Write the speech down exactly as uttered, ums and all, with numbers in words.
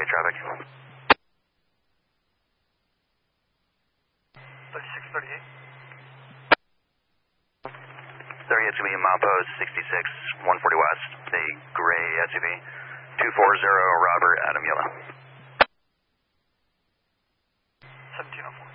traffic. thirty-six thirty-eight. thirty-eight's going to be a milepost sixty-six, one forty west, the gray S U V. two four zero, Robert, Adam Yellow. seventeen oh four.